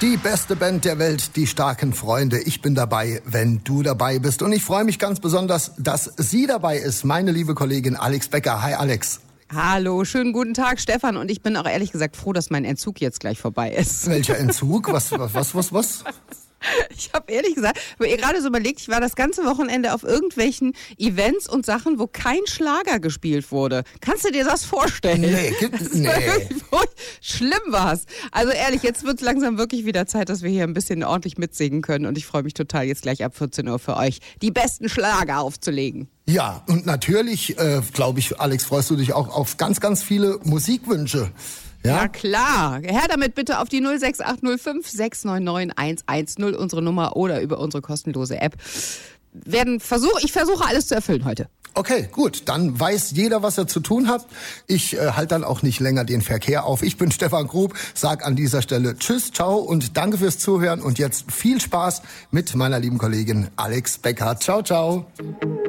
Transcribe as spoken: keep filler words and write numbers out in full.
Die beste Band der Welt, die starken Freunde. Ich bin dabei, wenn du dabei bist. Und ich freue mich ganz besonders, dass sie dabei ist, meine liebe Kollegin Alex Becker. Hi Alex. Hallo, schönen guten Tag, Stefan. Und ich bin auch ehrlich gesagt froh, dass mein Entzug jetzt gleich vorbei ist. Welcher Entzug? Was, was, was, was, was? Ich habe ehrlich gesagt, aber ihr gerade so überlegt, ich war das ganze Wochenende auf irgendwelchen Events und Sachen, wo kein Schlager gespielt wurde. Kannst du dir das vorstellen? Nee, gibt, nee. Schlimm war's. Also ehrlich, jetzt wird langsam wirklich wieder Zeit, dass wir hier ein bisschen ordentlich mitsingen können. Und ich freue mich total, jetzt gleich ab vierzehn Uhr für euch die besten Schlager aufzulegen. Ja, und natürlich, äh, glaube ich, Alex, freust du dich auch auf ganz, ganz viele Musikwünsche. Ja? Ja klar. Her damit bitte auf die null sechs acht null fünf sechs neun neun eins eins null, unsere Nummer, oder über unsere kostenlose App. Werden versuch, ich versuche alles zu erfüllen heute. Okay, gut, dann weiß jeder, was er zu tun hat. Ich äh, halte dann auch nicht länger den Verkehr auf. Ich bin Stefan Grub, sag an dieser Stelle Tschüss, ciao und danke fürs Zuhören. Und jetzt viel Spaß mit meiner lieben Kollegin Alex Becker. Ciao, ciao.